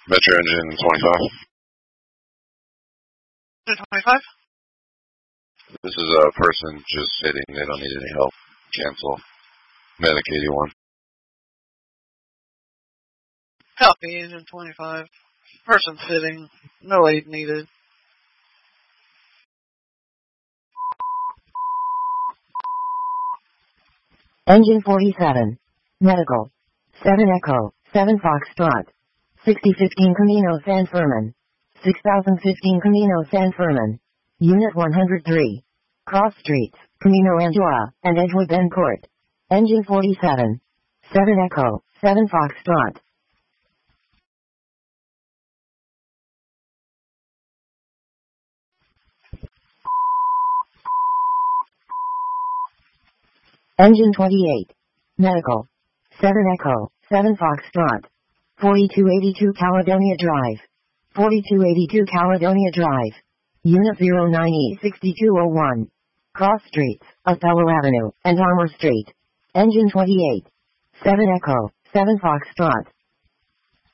Metro Engine 25. 25? This is a person just sitting. They don't need any help. Cancel. Medic 81. Copy, Engine 25. Person sitting. No aid needed. Engine 47. Medical. 7 Echo, 7 Foxtrot. 6015 Camino San Fermin. 6015 Camino San Fermin. Unit 103. Cross Streets, Camino Anjoa, and Edgewood Bend Court. Engine 47. 7 Echo, 7 Foxtrot. Engine 28. Medical. 7 Echo, 7 Foxtrot. 4282 Caledonia Drive. 4282 Caledonia Drive. Unit 09E6201. Cross Streets, Othello Avenue, and Armour Street. Engine 28. 7 Echo, 7 Foxtrot.